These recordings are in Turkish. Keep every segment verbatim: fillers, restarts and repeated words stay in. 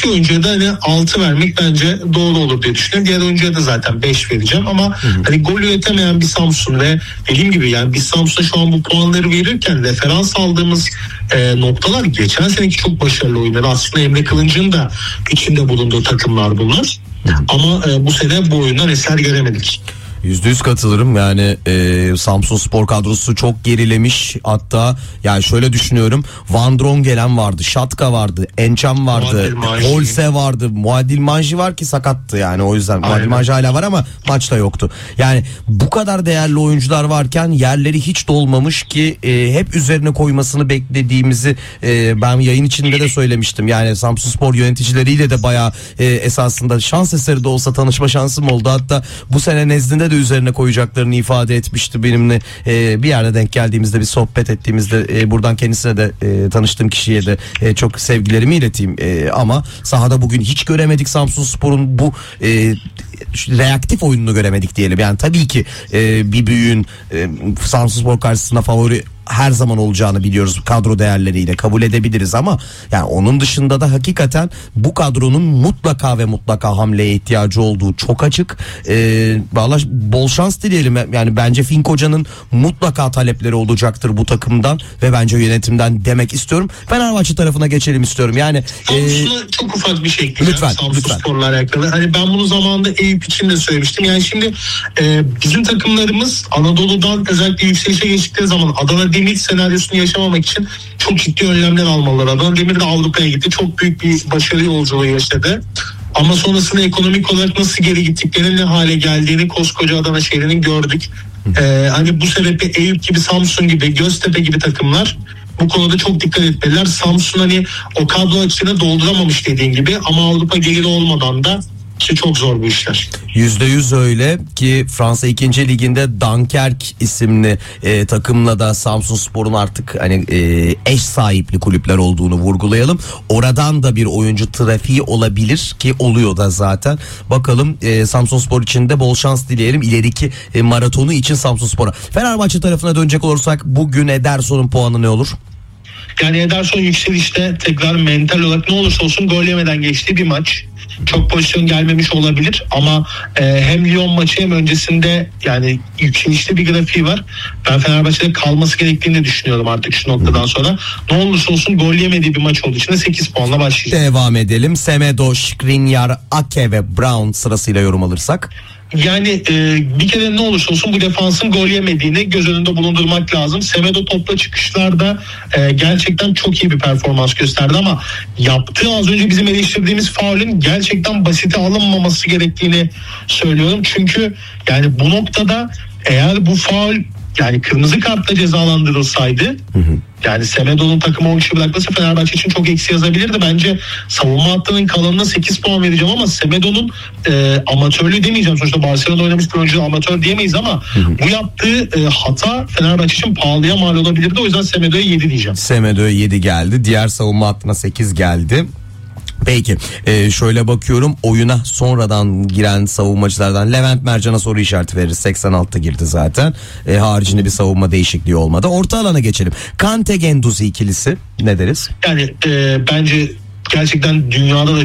iki oyuncuya da hani altı vermek bence doğru olur diye düşünüyorum. Diğer oyuncuya da zaten beş vereceğim ama hı hı. hani gol üretemeyen bir Samsun ve dediğim gibi yani biz Samsun'a şu an bu puanları verirken referans aldığımız e, noktalar geçen seneki çok başarılı oyunlar. Aslında Emre Kılınç'ın da içinde bulunduğu takımlar bunlar. Ama e, bu sene bu oyundan eser göremedik. yüzde yüz katılırım yani e, Samsun Spor kadrosu çok gerilemiş, hatta yani şöyle düşünüyorum, Van Drongelen vardı, Şatka vardı, Ençam vardı, Holse vardı, Muadil Manji var ki sakattı yani, o yüzden Muadil Manji hala var ama maçta yoktu. Yani bu kadar değerli oyuncular varken yerleri hiç dolmamış ki e, hep üzerine koymasını beklediğimizi e, ben yayın içinde de söylemiştim. Yani Samsun Spor yöneticileriyle de bayağı e, esasında şans eseri de olsa tanışma şansım oldu. Hatta bu sene nezdinde de üzerine koyacaklarını ifade etmişti benimle. Ee, bir yerde denk geldiğimizde, bir sohbet ettiğimizde e, buradan kendisine de e, tanıştığım kişiye de e, çok sevgilerimi ileteyim. E, ama sahada bugün hiç göremedik Samsun Spor'un bu e, reaktif oyununu göremedik diyelim. Yani tabii ki e, bir büyüğün e, Samsun Spor karşısında favori her zaman olacağını biliyoruz, kadro değerleriyle kabul edebiliriz ama yani onun dışında da hakikaten bu kadronun mutlaka ve mutlaka hamleye ihtiyacı olduğu çok açık. Ee, vallahi bol şans dileyelim. Yani bence Fink Hoca'nın mutlaka talepleri olacaktır bu takımdan ve bence yönetimden demek istiyorum. Fenerbahçe tarafına geçelim istiyorum. Yani Samsun'a e... çok ufak bir şey ekleyeceğim. Lütfen, Samsun lütfen. Spor'la alakalı. Hani ben bunu zamanında Eyüp için de söylemiştim. Yani şimdi e, bizim takımlarımız Anadolu'dan özellikle yükselişe geçtikleri zaman Adana Demir senaryosunu yaşamamak için çok ciddi önlemler almalılar. Adana Demir de Avrupa'ya gitti. Çok büyük bir başarı yolculuğu yaşadı. Ama sonrasında ekonomik olarak nasıl geri gittiklerinin ne hale geldiğini koskoca Adana şehrinin gördük. Ee, hani bu sebeple Eyüp gibi, Samsun gibi, Göztepe gibi takımlar bu konuda çok dikkat etmeliler. Samsun hani o kadro açısını dolduramamış dediğin gibi ama Avrupa geliri olmadan da ki çok zor bu işler. yüzde yüz öyle ki Fransa ikinci liginde Dunkerque isimli e, takımla da Samsun Spor'un artık hani e, eş sahipli kulüpler olduğunu vurgulayalım. Oradan da bir oyuncu trafiği olabilir ki oluyor da zaten. Bakalım e, Samsun Spor için de bol şans dileyelim ileriki e, maratonu için Samsun Spor'a. Fenerbahçe tarafına dönecek olursak bugün Ederson'un puanı ne olur? Yani Ederson yükselişte tekrar mental olarak ne olursa olsun gol yemeden geçtiği bir maç. Çok pozisyon gelmemiş olabilir ama e, hem Lyon maçı hem öncesinde yani yükselişte bir grafiği var. Ben Fenerbahçe'de kalması gerektiğini de düşünüyorum artık şu noktadan sonra. Ne olursa olsun gol yemediği bir maç olduğu için de sekiz puanla başlayacak. Devam edelim. Semedo, Skriniar, Ake ve Brown sırasıyla yorum alırsak. Yani e, bir kere ne olursa olsun bu defansın gol yemediğini göz önünde bulundurmak lazım. Semedo topla çıkışlarda e, gerçekten çok iyi bir performans gösterdi ama yaptığı az önce bizim eleştirdiğimiz faulün gerçekten basite alınmaması gerektiğini söylüyorum. Çünkü yani bu noktada eğer bu faul yani kırmızı kartla cezalandırılsaydı hı hı. yani Semedo'nun takımı on kişi bırakması Fenerbahçe için çok eksi yazabilirdi. Bence savunma hattının kalanına sekiz puan vereceğim ama Semedo'nun e, amatörlüğü demeyeceğim. Sonuçta Barcelona'da oynamış bir oyuncu amatör diyemeyiz ama hı hı. bu yaptığı e, hata Fenerbahçe için pahalıya mal olabilirdi. O yüzden Semedo'ya yedi diyeceğim. Semedo'ya yedi geldi. Diğer savunma hattına sekiz geldi. Peki e, şöyle bakıyorum oyuna sonradan giren savunmacılardan Levent Mercan'a soru işareti veririz. seksen altı girdi zaten. E, haricinde bir savunma değişikliği olmadı. Orta alana geçelim. Kante Genduzi ikilisi ne deriz? Yani e, bence gerçekten dünyada da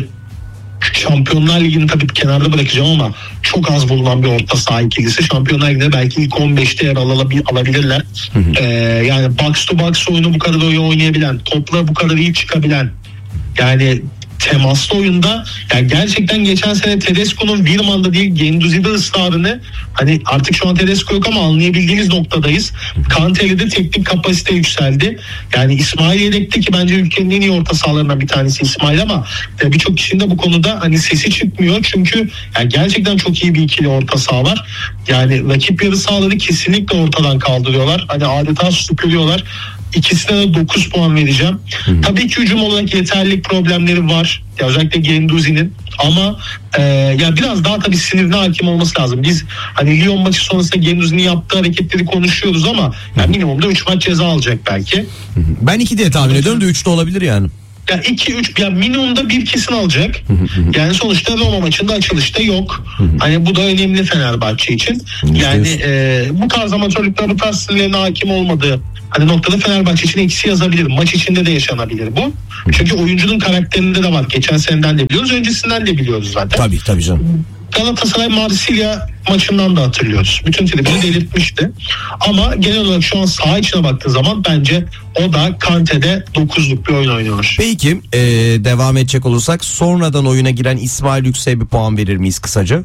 Şampiyonlar Ligi'ni tabii kenarda bırakacağım ama çok az bulunan bir orta saha ikilisi. Şampiyonlar Ligi'nde belki ilk on beşte yer alabilirler. Hı hı. Ee, yani box to box oyunu bu kadar iyi oynayabilen, topla bu kadar iyi çıkabilen, yani temaslı oyunda yani gerçekten geçen sene Tedesco'nun Wirman'da değil Genduzi'de ısrarını hani artık şu an Tedesco yok ama anlayabildiğimiz noktadayız. Kante'yle de teknik kapasite yükseldi. Yani İsmail yedekti ki bence ülkenin en iyi orta sahalarından bir tanesi İsmail ama birçok kişinin de bu konuda hani sesi çıkmıyor. Çünkü yani gerçekten çok iyi bir ikili orta saha var. Yani rakip yarı sahaları kesinlikle ortadan kaldırıyorlar. Hani adeta süpürüyorlar. İkisine de dokuz puan vereceğim. Hı. Tabii ki hücum olarak yeterlilik problemleri var. Ya özellikle Genduzi'nin ama e, ya biraz daha tabii sinirine hakim olması lazım. Biz hani Lyon maçı sonrasında Genduzi'nin yaptığı hareketleri konuşuyoruz ama yani minimumda üç maç ceza alacak belki. Ben iki diye tahmin ediyorum da üç de olabilir yani. ya iki üç ya minimumda bir kesin alacak. Yani sonuçta Roma maçında açılışta yok. Hani bu da önemli Fenerbahçe için. Yani e, bu tarz amatörlükler, bu tarz sinirlerine hakim olmadığı hani noktada Fenerbahçe için eksi yazabilir. Maç içinde de yaşanabilir bu. Çünkü oyuncunun karakterinde de var. Geçen seneden de biliyoruz, öncesinden de biliyoruz zaten. Tabii tabii canım. Galatasaray Marsilya maçından da hatırlıyoruz. Bütün tribünü delirtmişti. Ama genel olarak şu an saha içine baktığı zaman bence o da Kante'de dokuzluk bir oyun oynuyor. Peki ee, devam edecek olursak sonradan oyuna giren İsmail Yüksek'e bir puan verir miyiz kısaca?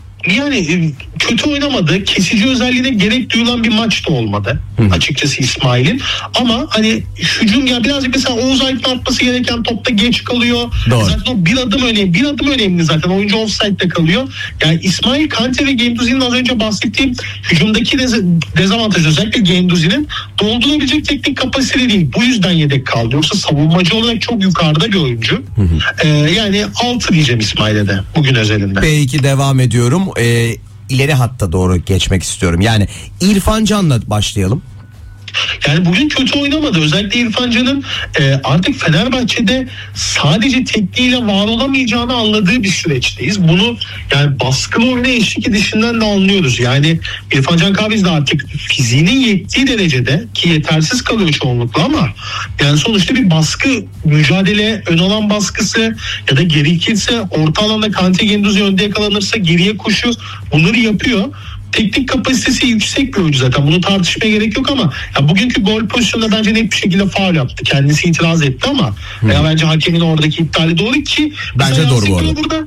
Yani kötü oynamadı. Kesici özelliğine gerek duyulan bir maç da olmadı. Hı. Açıkçası İsmail'in. Ama hani hücum ya birazcık mesela Oğuz Aydın atması gereken topta geç kalıyor. Doğru. Zaten o bir adım önemli. Bir adım önemli zaten. Oyuncu offside'de kalıyor. Yani İsmail, Kante ve Guendouzi'nin az önce bahsettiğim hücumdaki dez- dezavantaj özellikle Guendouzi'nin doldurabilecek teknik kapasite değil. Bu yüzden yedek kaldı. Yoksa savunmacı olarak çok yukarıda bir oyuncu. Hı hı. Ee, yani altı diyeceğim İsmail'e de bugün özelinde. Peki devam ediyorum. Ee, ileri hatta doğru geçmek istiyorum. Yani İrfan Can'la başlayalım. Yani bugün kötü oynamadı. Özellikle İrfan Can'ın e, artık Fenerbahçe'de sadece tekniğiyle var olamayacağını anladığı bir süreçteyiz. Bunu yani baskılı oyuna eşlik edişinden de anlıyoruz. Yani İrfan Can Kahveci de artık fiziğinin yettiği derecede, ki yetersiz kalıyor çoğunlukla, ama yani sonuçta bir baskı, mücadele, ön alan baskısı ya da gerekirse orta alanda Kante Guendouzi önde yakalanırsa geriye koşu, bunları yapıyor. Teknik kapasitesi yüksek bir oyuncu zaten. Bunu tartışmaya gerek yok ama ya bugünkü gol pozisyonunda bence net bir şekilde faul yaptı. Kendisi itiraz etti ama hmm. ya bence hakemin oradaki iptali doğru ki. Bence doğru bu arada. Burada,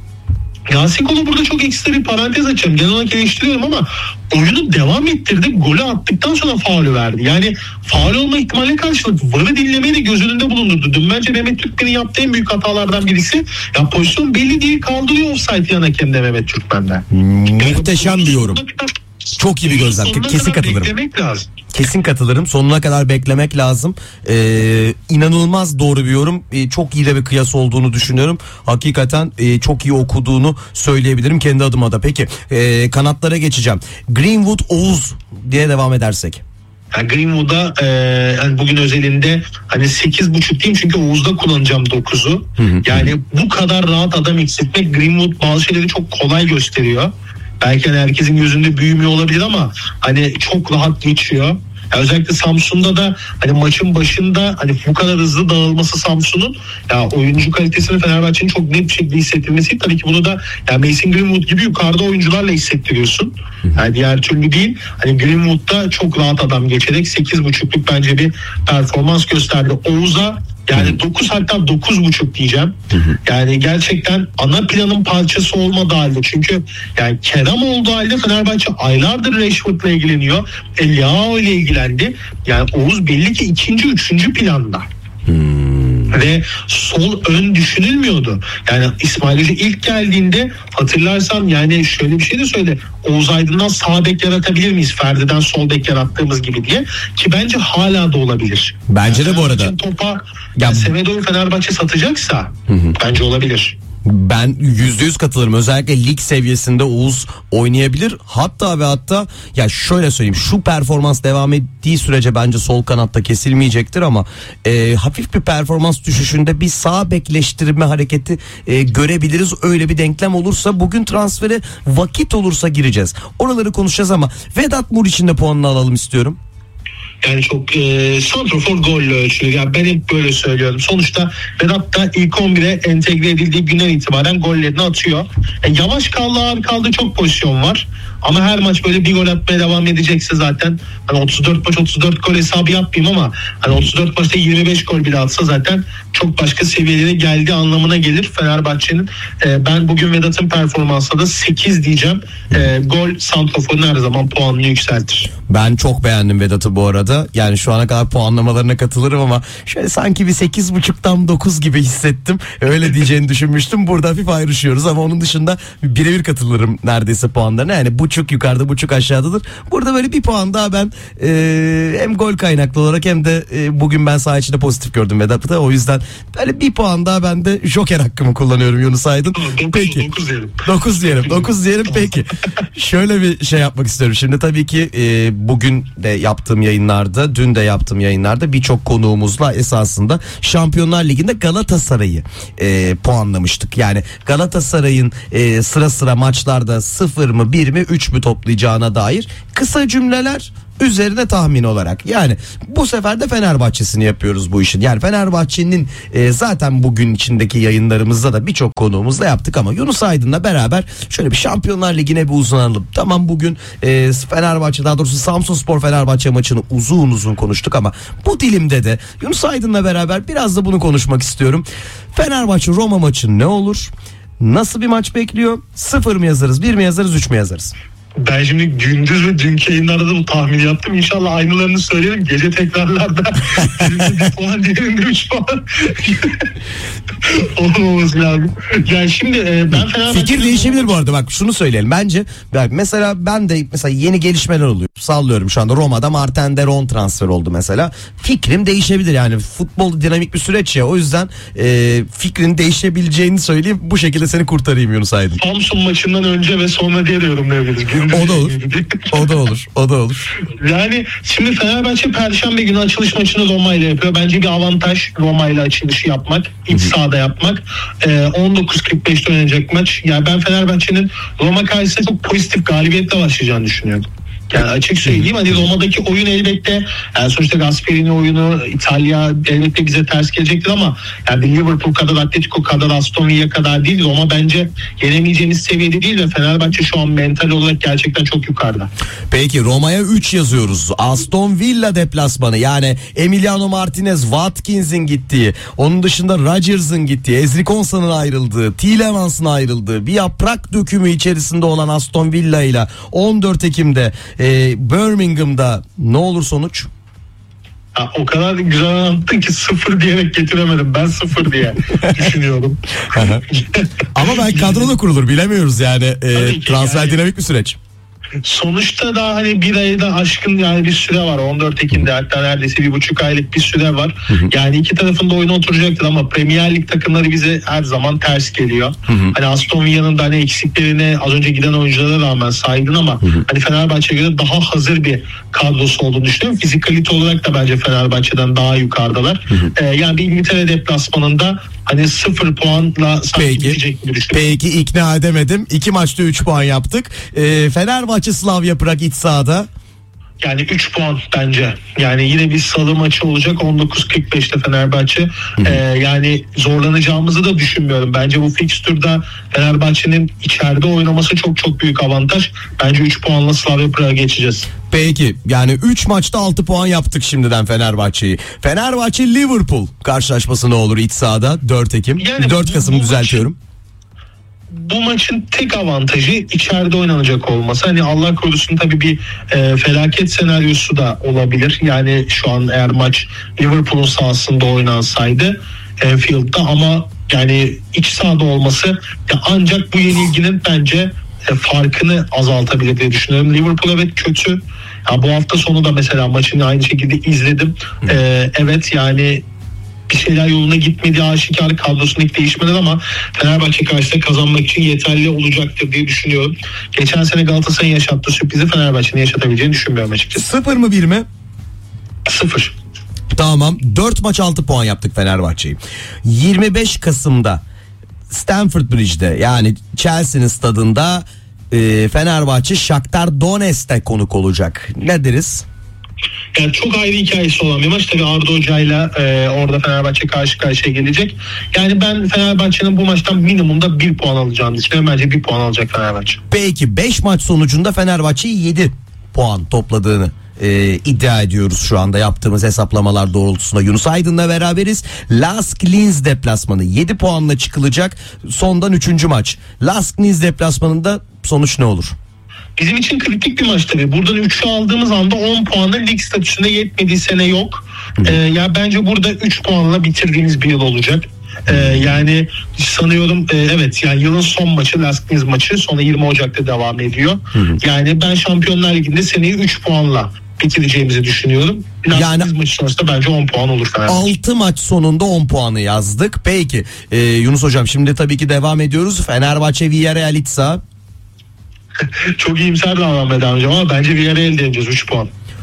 Yasin Kolu burada çok ekstra bir parantez açacağım. Genel olarak eleştiriyorum ama oyunu devam ettirdi. Golü attıktan sonra faulü verdi. Yani faul olma ihtimaline karşılık varı dinlemeyi de göz önünde bulundurdu. Dün bence Mehmet Türkmen'in yaptığı en büyük hatalardan birisi. Ya pozisyon belli değil, kaldırıyor offside yan hakemde Mehmet Türkmen'de. Hmm, muhteşem yani, diyorum. Çok iyi bir gözlem. Kesin katılırım. Kesin katılırım. Sonuna kadar beklemek lazım. Ee, inanılmaz doğru bir yorum. Ee, çok iyi de bir kıyas olduğunu düşünüyorum. Hakikaten e, çok iyi okuduğunu söyleyebilirim kendi adıma da. Peki e, kanatlara geçeceğim. Greenwood, Oğuz diye devam edersek. Yani Greenwood'a e, yani bugün özelinde hani sekiz buçuk diyeyim çünkü Oğuz'da kullanacağım dokuzu. Yani bu kadar rahat adam eksiltmek, Greenwood bazı şeyleri çok kolay gösteriyor. Belki hani herkesin gözünde büyümüyor olabilir ama hani çok rahat geçiyor. Ya özellikle Samsun'da da hani maçın başında hani bu kadar hızlı dağılması Samsun'un, ya oyuncu kalitesini Fenerbahçe'nin çok net bir şekilde hissettirmesi. Tabii ki bunu da yani Mason Greenwood gibi yukarıda oyuncularla hissettiriyorsun. Yani diğer türlü değil. Hani Greenwood'da çok rahat adam geçerek sekiz buçukluk bence bir performans gösterdi. Oğuz'a yani dokuz, hatta dokuz buçuk diyeceğim. Hı hı. Yani gerçekten ana planın parçası olmadığı halde, çünkü yani Kerem olduğu halde Fenerbahçe aylardır Rashford'la ilgileniyor. Eliao ile ilgilendi. Yani Oğuz belli ki ikinci, üçüncü planda. Hmm. Ve sol ön düşünülmüyordu. Yani İsmail Hoca ilk geldiğinde hatırlarsan yani şöyle bir şey de söyledi. Oğuz Aydın'dan sağ bek yaratabilir miyiz? Ferdi'den sol bek yarattığımız gibi diye. Ki bence hala da olabilir. Bence yani de bu arada. Topa ya, Semedo'yu Fenerbahçe satacaksa hı hı. bence olabilir. Ben yüzde yüz katılırım. Özellikle lig seviyesinde Oğuz oynayabilir. Hatta ve hatta ya şöyle söyleyeyim, şu performans devam ettiği sürece bence sol kanatta kesilmeyecektir ama e, hafif bir performans düşüşünde bir sağ bekleştirme hareketi e, görebiliriz. Öyle bir denklem olursa bugün transfere vakit olursa gireceğiz. Oraları konuşacağız ama Vedat Muriç'in de puanını alalım istiyorum. Yani çok e, santrafor golle ölçülür. Yani ben hep böyle söylüyorum. Sonuçta Vedat da ilk on bire entegre edildiği günden itibaren gollerini atıyor. Yani yavaş kaldı, ağır kaldı, çok pozisyon var. Ama her maç böyle bir gol atmaya devam edecekse zaten hani otuz dört maç otuz dört gol hesabı yapmayayım ama hani otuz dört maçta yirmi beş gol bile atsa zaten çok başka seviyelere geldiği anlamına gelir Fenerbahçe'nin. E, ben bugün Vedat'ın performansına da sekiz diyeceğim. E, gol santraforun her zaman puanını yükseltir. Ben çok beğendim Vedat'ı bu arada. Yani şu ana kadar puanlamalarına katılırım ama şöyle sanki bir sekiz buçuktan dokuz gibi hissettim. Öyle diyeceğini düşünmüştüm. Burada hafif ayrışıyoruz ama onun dışında birebir katılırım neredeyse puanlarına. Yani buçuk yukarıda, buçuk aşağıdadır. Burada böyle bir puan daha ben e, hem gol kaynaklı olarak hem de e, bugün ben saha içinde pozitif gördüm Vedat'ı. O yüzden böyle bir puan daha ben de joker hakkımı kullanıyorum Yunus Aydın. Peki. dokuz diyelim. dokuz diyelim. dokuz diyelim peki. Şöyle bir şey yapmak istiyorum. Şimdi tabii ki e, bugün de yaptığım yayınlar yayınlarda, dün de yaptığım yayınlarda birçok konuğumuzla esasında Şampiyonlar Ligi'nde Galatasaray'ı e, puanlamıştık. Yani Galatasaray'ın e, sıra sıra maçlarda sıfır mı, bir mi, üç mü toplayacağına dair kısa cümleler üzerine tahmin olarak. Yani bu sefer de Fenerbahçe'sini yapıyoruz bu işin. Yani Fenerbahçe'nin e, zaten bugün içindeki yayınlarımızda da birçok konuğumuzla yaptık ama Yunus Aydın'la beraber şöyle bir Şampiyonlar Ligi'ne bir uzanalım. Tamam, bugün e, Fenerbahçe, daha doğrusu Samsunspor Fenerbahçe maçını uzun uzun konuştuk ama bu dilimde de Yunus Aydın'la beraber biraz da bunu konuşmak istiyorum. Fenerbahçe Roma maçı ne olur? Nasıl bir maç bekliyor? Sıfır mı yazarız, bir mi yazarız, üç mü yazarız? Ben şimdi gündüz ve dünkü yayınlarda da bu tahmini yaptım. İnşallah aynılarını söylerim. Gece tekrarlarda birinde bir puan, diğerinde üç puan olmaması lazım. Yani şimdi e, ben Fenerbahçe... Fikir değişebilir bu arada, bak şunu söyleyelim. Bence bak mesela ben de mesela yeni gelişmeler oluyor. Sallıyorum, şu anda Roma'da Martin de Roon transfer oldu mesela. Fikrim değişebilir yani. Futbol dinamik bir süreç ya. O yüzden e, fikrin değişebileceğini söyleyeyim. Bu şekilde seni kurtarayım Yunus Aydın. Samsun maçından önce ve sonra diye de yorumlayabiliriz. O da olur. O da olur. O da olur. Yani şimdi Fenerbahçe Perşembe günü açılış maçını Roma ile yapıyor. Bence bir avantaj Roma ile açılışı yapmak. İç sahada yapmak. Ee, on dokuz kırk beşte oynanacak maç. Yani ben Fenerbahçe'nin Roma karşısında çok pozitif galibiyetle başlayacağını düşünüyorum. Yani açık söyleyeyim, hani Roma'daki oyun elbette, yani sonuçta Gasperini oyunu, İtalya elbette bize ters gelecektir ama yani bir Liverpool kadar, Atletico kadar, Aston Villa kadar değil. Roma bence yenemeyeceğimiz seviyede değil ve Fenerbahçe şu an mental olarak gerçekten çok yukarıda. Peki Roma'ya üç yazıyoruz. Aston Villa deplasmanı, yani Emiliano Martinez, Watkins'in gittiği, onun dışında Rodgers'ın gittiği, Ezri Konsa'nın ayrıldığı, Tielemans'ın ayrıldığı bir yaprak dökümü içerisinde olan Aston Villa ile on dört Ekim'de Ee, Birmingham'da ne olur sonuç? Ya, o kadar güzel anlattın ki sıfır diyerek getiremedim. Ben sıfır diye düşünüyorum. Ama belki kadro da kurulur, bilemiyoruz yani. Ee, transfer yani, dinamik bir süreç. Sonuçta da hani bir ayda aşkın yani bir süre var. on dört Ekim'de hatta neredeyse bir buçuk aylık bir süre var. Hı hı. Yani iki tarafında oyuna oturacaktır ama Premier Lig takımları bize her zaman ters geliyor. Hı hı. Hani Aston Villa'nın da hani eksiklerini az önce giden oyunculara rağmen saydın ama hı hı. hani Fenerbahçe'ye göre daha hazır bir kadrosu olduğunu düşünüyorum. Fizikalite olarak da bence Fenerbahçe'den daha yukarıdalar. Hı hı. Ee, yani bir İngiltere deplasmanında hani sıfır puanla sanki bitecek gibi düşünüyorum. Peki ikna edemedim. İki maçta üç puan yaptık. Ee, Fenerbahçe Slavia Prag iç sahada. Yani üç puan bence. Yani yine bir salı maçı olacak on dokuz kırk beşte Fenerbahçe. Ee, yani zorlanacağımızı da düşünmüyorum. Bence bu fikstürde Fenerbahçe'nin içeride oynaması çok çok büyük avantaj. Bence üç puanla Slavia Prag'a geçeceğiz. Peki yani üç maçta altı puan yaptık şimdiden Fenerbahçe'yi. Fenerbahçe Liverpool karşılaşması ne olur iç sahada dört Ekim? Yani dört Kasım düzeltiyorum. Maç... Bu maçın tek avantajı içeride oynanacak olması. Hani Allah korusun tabii bir e, felaket senaryosu da olabilir. Yani şu an eğer maç Liverpool'un sahasında oynansaydı Anfield'da, ama yani iç sahada olması ya ancak bu yenilginin bence e, farkını azaltabilir diye düşünüyorum. Liverpool evet kötü. Ya bu hafta sonu da mesela maçını aynı şekilde izledim. E, evet yani bir şeyler yoluna gitmedi aşikar, kadrosundaki değişmeler, ama Fenerbahçe karşısında kazanmak için yeterli olacaktır diye düşünüyorum. Geçen sene Galatasaray'ın yaşattığı sürprizi Fenerbahçe'nin yaşatabileceğini düşünmüyorum açıkçası. Sıfır mı bir mi? Sıfır. Tamam, dört maç altı puan yaptık Fenerbahçe'yi. yirmi beş Kasım'da Stamford Bridge'de, yani Chelsea'nin stadında e, Fenerbahçe Shakhtar Donetsk'te konuk olacak. Ne deriz? Yani çok ayrı hikayesi olan bir maç. Tabii Arda Hoca'yla e, orada Fenerbahçe karşı karşıya gelecek. Yani ben Fenerbahçe'nin bu maçtan minimumda bir puan alacağını düşünüyorum. Bence bir puan alacak Fenerbahçe. Peki beş maç sonucunda Fenerbahçe yedi puan topladığını e, iddia ediyoruz şu anda yaptığımız hesaplamalar doğrultusunda. Yunus Aydın'la beraberiz. Lask Linz deplasmanı yedi puanla çıkılacak. Sondan üçüncü maç. Lask Linz deplasmanında sonuç ne olur? Bizim için kritik bir maç tabii. Buradan üçü aldığımız anda on puanla lig statüsünde yetmediği sene yok. Ee, ya yani bence burada üç puanla bitirdiğimiz bir yıl olacak. Ee, yani sanıyorum e, evet yani yılın son maçı Lask Linz maçı, sonra yirmi Ocak'ta devam ediyor. Hı hı. Yani ben Şampiyonlar Ligi'nde seneyi üç puanla bitireceğimizi düşünüyorum. Lask yani Linz maçı sonrasında bence on puan olur Fenerbahçe. altı maç sonunda on puanı yazdık. Peki e, Yunus Hocam, şimdi tabii ki devam ediyoruz. Fenerbahçe Villarreal İtsa. Çok iyimser davranmaya devam edeceğim ama bence Villarreal deneyeceğiz üç puan.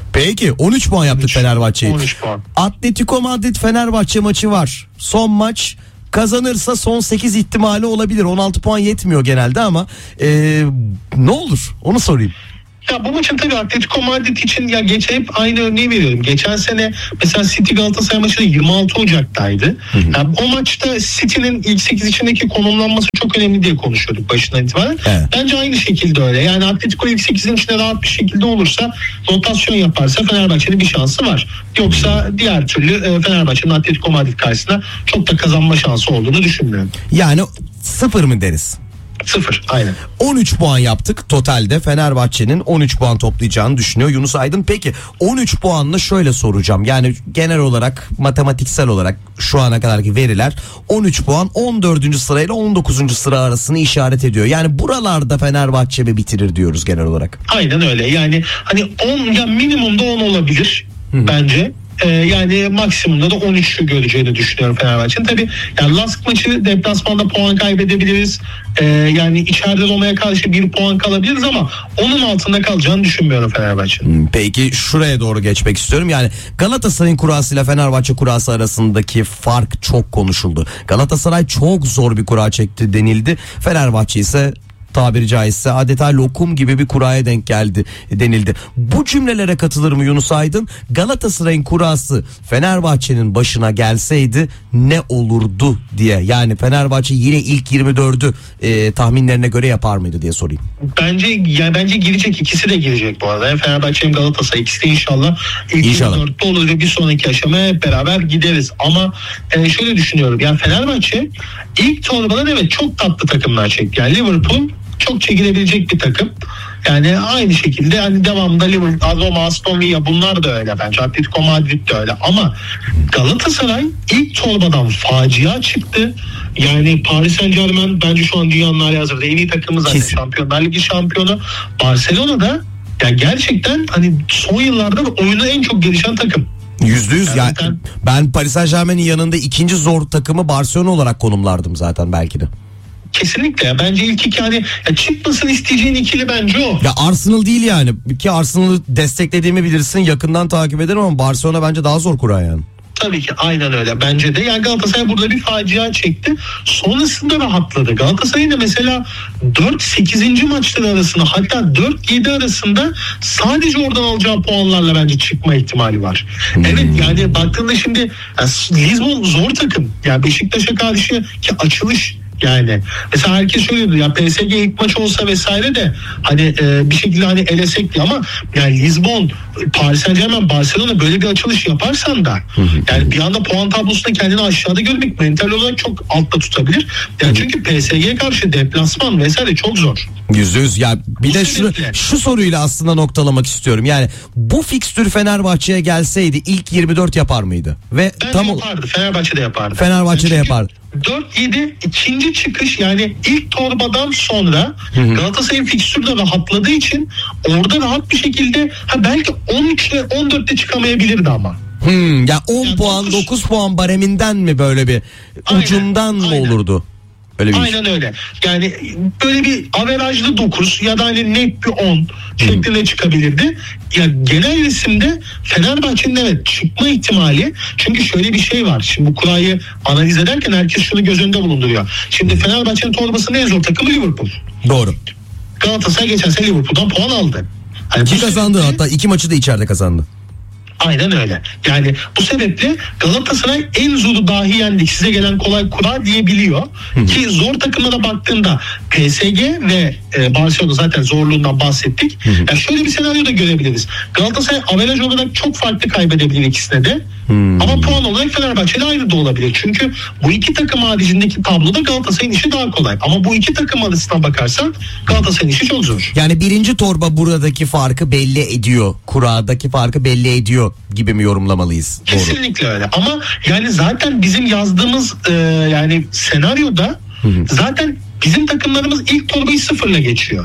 Peki on üç puan yaptık Fenerbahçe'yi. on üç puan. Atletico Madrid Fenerbahçe maçı var. Son maç. Kazanırsa son sekiz ihtimali olabilir. on altı puan yetmiyor genelde ama ee, ne olur onu sorayım. Ya bu maçın tabii Atletico Madrid için ya geç hep aynı örneği veriyorum. Geçen sene mesela City Galatasaray maçı da yirmi altı Ocak'taydı. Yani o maçta City'nin ilk sekiz içindeki konumlanması çok önemli diye konuşuyorduk başından itibaren. Evet. Bence aynı şekilde öyle. Yani Atletico ilk sekizin içinde rahat bir şekilde olursa, rotasyon yaparsa Fenerbahçe'nin bir şansı var. Yoksa diğer türlü Fenerbahçe'nin Atletico Madrid karşısında çok da kazanma şansı olduğunu düşünmüyorum. Yani sıfır mı deriz? Sıfır, aynen. on üç puan yaptık totalde. Fenerbahçe'nin on üç puan toplayacağını düşünüyor Yunus Aydın. Peki on üç puanla şöyle soracağım. Yani genel olarak, matematiksel olarak şu ana kadarki veriler on üç puan on dördüncü sırayla on dokuzuncu sıra arasını işaret ediyor. Yani buralarda Fenerbahçe mi bitirir diyoruz genel olarak? Aynen öyle. Yani hani on, ya minimumda on olabilir Hı-hı. bence. Ee, yani maksimumda da on üçü göreceğini düşünüyorum Fenerbahçe'nin. Tabii yani Lask maçı deplasmanda puan kaybedebiliriz. Ee, yani içeride Roma'ya karşı bir puan kalabiliriz ama onun altında kalacağını düşünmüyorum Fenerbahçe'nin. Peki şuraya doğru geçmek istiyorum. Yani Galatasaray'ın kurasıyla Fenerbahçe kurası arasındaki fark çok konuşuldu. Galatasaray çok zor bir kura çekti denildi. Fenerbahçe ise tabiri caizse adeta lokum gibi bir kuraya denk geldi denildi. Bu cümlelere katılır mı Yunus Aydın? Galatasaray'ın kurası Fenerbahçe'nin başına gelseydi ne olurdu diye. Yani Fenerbahçe yine ilk yirmi dördü e, tahminlerine göre yapar mıydı diye sorayım. Bence yani bence girecek, ikisi de girecek bu arada. Hem Fenerbahçe hem Galatasaray, ikisi de inşallah ilk İnşallah. yirmi dörtte olur ve bir sonraki aşamaya hep beraber gideriz. Ama e, şöyle düşünüyorum. Yani Fenerbahçe ilk torbadan evet çok tatlı takımlar çekti. Yani Liverpool çok çekilebilecek bir takım. Yani aynı şekilde hani devamında Liverpool, Roma, Aston Villa bunlar da öyle bence. Atletico Madrid de öyle. Ama Galatasaray ilk torbadan facia çıktı. Yani Paris Saint-Germain bence şu an dünyanın halihazırda en iyi takımı zaten. Kesin. Şampiyonlar Ligi şampiyonu. Barcelona'da yani gerçekten hani son yıllarda oyuna en çok gelişen takım. Yüzde yüz yani ben Paris Saint-Germain'in yanında ikinci zor takımı Barcelona olarak konumlardım zaten belki de. Kesinlikle ya. Bence ilk iki hani ya çıkmasını isteyeceğin ikili bence o. Ya Arsenal değil yani. Ki Arsenal'ı desteklediğimi bilirsin. Yakından takip ederim ama Barcelona bence daha zor kura yani. Tabii ki aynen öyle bence de. Yani Galatasaray burada bir facia çekti. Sonrasında rahatladı. Galatasaray'ın da mesela dört sekizinci maçları arasında, hatta dört yedi arasında sadece oradan alacağı puanlarla bence çıkma ihtimali var. Hmm. Evet yani baktığında şimdi yani Lisbon zor takım. Yani Beşiktaş'a karşı ki açılış yani mesela herkes şöyle diyor ya P S G ilk maç olsa vesaire de hani e, bir şekilde hani elesek diye ama yani Lisbon, Paris Saint-Germain, Barcelona böyle bir açılış yaparsan da yani bir anda puan tablosunda kendini aşağıda görmek mental olarak çok altta tutabilir. Yani çünkü P S G'ye karşı deplasman vesaire çok zor. Yüzde yüz ya bir de şu, şu soruyla aslında noktalamak istiyorum. Yani bu fikstür Fenerbahçe'ye gelseydi ilk yirmi dört yapar mıydı? Ve bence tam yapardı. Fenerbahçe'de yapardı. Fenerbahçe'de yani yapardı. dört yedi ikinci çıkış yani ilk torbadan sonra Galatasaray'ın fikstürü de rahatladığı için orada rahat bir şekilde ha belki on üçle on dörtte çıkamayabilirdi ama. Hmm, ya on yani puan dokuz dokuz puan bareminden mi böyle bir aynen, ucundan mı aynen. olurdu? Öyle bir aynen iş. Öyle. Yani böyle bir averajlı dokuz ya da hani net bir on şeklinde çıkabilirdi. Ya genel resimde Fenerbahçe'nin evet çıkma ihtimali, çünkü şöyle bir şey var. Şimdi bu kurayı analiz ederken herkes şunu göz önünde bulunduruyor. Şimdi Fenerbahçe'nin torbasının en zor takımı Liverpool. Doğru. Galatasaray geçen sene Liverpool'dan puan aldı. Yani Ki kazandı sebeple, hatta iki maçı da içeride kazandı. Aynen öyle. Yani bu sebeple Galatasaray en zoru dahi yendik, size gelen kolay kura diyebiliyor. Hı-hı. Ki zor takımlara baktığında P S G ve e, Barcelona zaten zorluğundan bahsettik. Yani şöyle bir senaryo da görebiliriz. Galatasaray averaj olarak çok farklı kaybedebilir ikisine de. Hmm. Ama puan olarak Fenerbahçe'yle aynı da olabilir. Çünkü bu iki takım haricindeki tabloda Galatasaray'ın işi daha kolay. Ama bu iki takım arasına bakarsan Galatasaray'ın işi çok zor. Yani birinci torba buradaki farkı belli ediyor. Kuradaki farkı belli ediyor gibi mi yorumlamalıyız? Kesinlikle Doğru. öyle. Ama yani zaten bizim yazdığımız e, yani senaryoda hmm. zaten bizim takımlarımız ilk torbayı sıfırla geçiyor.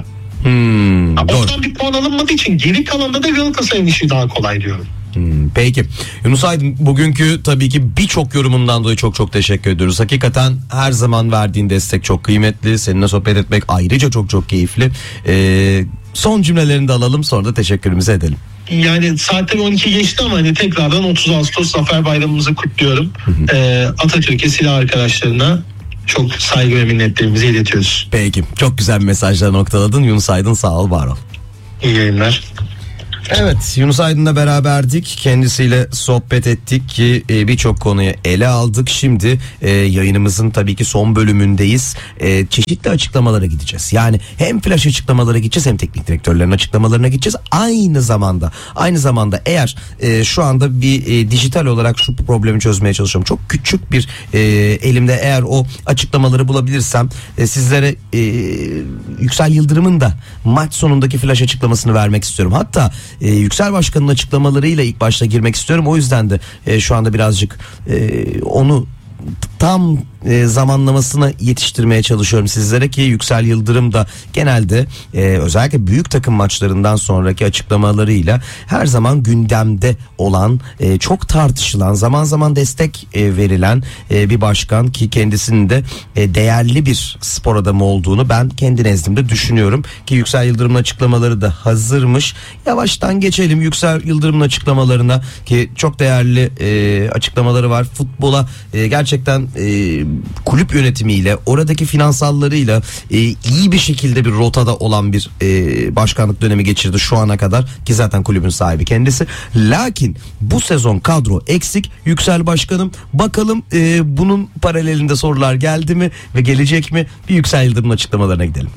Hmm, oradan bir puan alınmadığı için geri kalanda da Galatasaray'ın işi daha kolay diyorum. Hmm, peki Yunus Aydın, bugünkü tabii ki birçok yorumundan dolayı çok çok teşekkür ediyoruz. Hakikaten her zaman verdiğin destek çok kıymetli. Seninle sohbet etmek ayrıca çok çok keyifli. Ee, son cümlelerini de alalım, sonra da teşekkürümüzü edelim. yani saatler on iki geçti ama hani tekrardan otuz Ağustos Zafer Bayramımızı kutluyorum. Ee, Atatürk'e, silah arkadaşlarına çok saygı ve minnetlerimizi iletiyoruz. Peki, çok güzel bir mesajla noktaladın. Yunus Aydın, sağ ol, var ol. İyi yayınlar. Evet, Yunus Aydın'la beraberdik. Kendisiyle sohbet ettik ki e, birçok konuyu ele aldık. Şimdi e, yayınımızın tabii ki son bölümündeyiz. E, çeşitli açıklamalara gideceğiz. Yani hem flash açıklamalara gideceğiz, hem teknik direktörlerin açıklamalarına gideceğiz. Aynı zamanda aynı zamanda eğer e, şu anda bir e, dijital olarak şu problemi çözmeye çalışıyorum. Çok küçük bir e, elimde eğer o açıklamaları bulabilirsem e, sizlere e, Yüksel Yıldırım'ın da maç sonundaki flash açıklamasını vermek istiyorum. Hatta e, Yüksel Başkan'ın açıklamalarıyla ilk başta girmek istiyorum. O yüzden de e, şu anda birazcık e, onu tam e, zamanlamasına yetiştirmeye çalışıyorum sizlere ki Yüksel Yıldırım da genelde e, özellikle büyük takım maçlarından sonraki açıklamalarıyla her zaman gündemde olan, e, çok tartışılan, zaman zaman destek e, verilen e, bir başkan ki kendisinin de e, değerli bir spor adamı olduğunu ben kendi nezdimde düşünüyorum ki Yüksel Yıldırım'ın açıklamaları da hazırmış. Yavaştan geçelim Yüksel Yıldırım'ın açıklamalarına ki çok değerli e, açıklamaları var. Futbola e, gerçekten e, kulüp yönetimiyle, oradaki finansallarıyla e, iyi bir şekilde bir rotada olan bir e, başkanlık dönemi geçirdi şu ana kadar ki zaten kulübün sahibi kendisi. Lakin bu sezon kadro eksik. Yüksel Başkanım, bakalım e, bunun paralelinde sorular geldi mi ve gelecek mi? Bir Yüksel Yıldırım'ın açıklamalarına gidelim.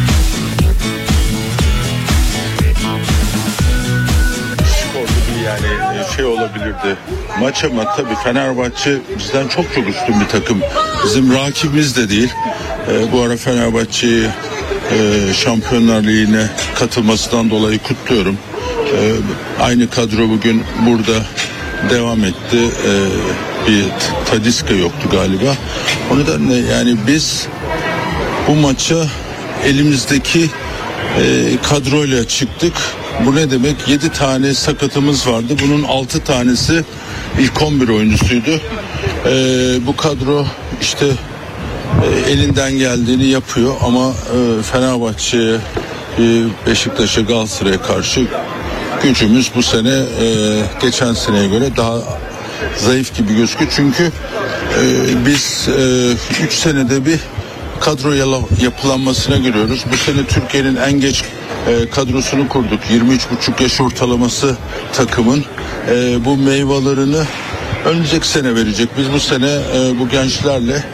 Yani şey olabilirdi maç ama tabii Fenerbahçe bizden çok çok üstün bir takım. Bizim rakibimiz de değil. Ee, bu ara Fenerbahçe'yi e, Şampiyonlar Ligi'ne katılmasından dolayı kutluyorum. Ee, aynı kadro bugün burada devam etti. Ee, bir Tadiska yoktu galiba. O nedenle yani biz bu maça elimizdeki e, kadroyla çıktık. Bu ne demek? yedi tane sakatımız vardı. Bunun altı tanesi ilk on bir oyuncusuydu. Ee, bu kadro işte e, elinden geldiğini yapıyor ama e, Fenerbahçe'ye, e, Beşiktaş'a, Galatasaray'a karşı gücümüz bu sene e, geçen seneye göre daha zayıf gibi gözüküyor. Çünkü e, biz üç e, senede bir kadro yapılanmasına giriyoruz. Bu sene Türkiye'nin en geç e, kadrosunu kurduk. yirmi üç buçuk yaş ortalaması takımın e, bu meyvelerini önümüzdeki sene verecek. Biz bu sene e, bu gençlerle e,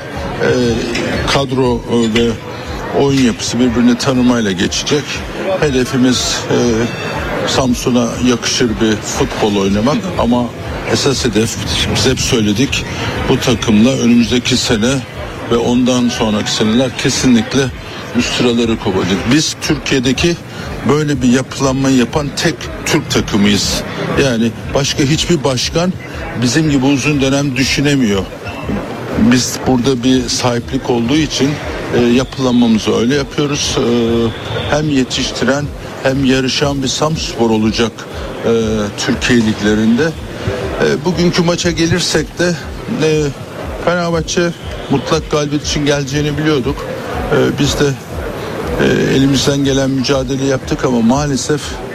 kadro e, ve oyun yapısı birbirini tanımayla geçecek. Hedefimiz e, Samsun'a yakışır bir futbol oynamak ama esas hedef, biz hep söyledik, bu takımla önümüzdeki sene ve ondan sonraki seneler kesinlikle üst sıraları kovacak. Biz Türkiye'deki böyle bir yapılanmayı yapan tek Türk takımıyız. Yani başka hiçbir başkan bizim gibi uzun dönem düşünemiyor. Biz burada bir sahiplik olduğu için e, yapılanmamızı öyle yapıyoruz. E, hem yetiştiren hem yarışan bir Samspor olacak e, Türkiye liglerinde. E, bugünkü maça gelirsek de e, Fenerbahçe mutlak galibiyet için geleceğini biliyorduk. Ee, biz de e, elimizden gelen mücadele yaptık ama maalesef